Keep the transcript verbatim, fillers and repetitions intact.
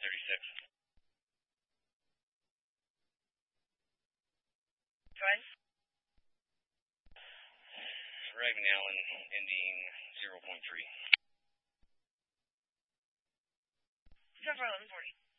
thirty-six. Go ahead. Raven Allen, ending zero point three. seven four eleven forty.